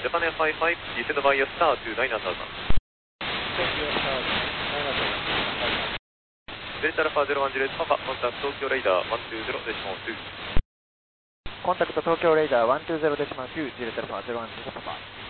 Japan Air 55, descend via star to 9000. Delta Alpha 010 Papa, contact Tokyo Radar 120.2. Contact Tokyo Radar 120.2, Delta Alpha 010 Papa.